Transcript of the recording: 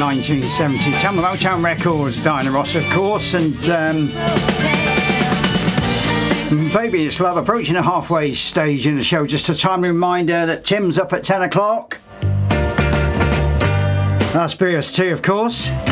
1970. Tamla Motown Records, Diana Ross, of course, and Baby It's Love, approaching a halfway stage in the show. Just a timely reminder that Tim's up at 10 o'clock. That's BST, of course.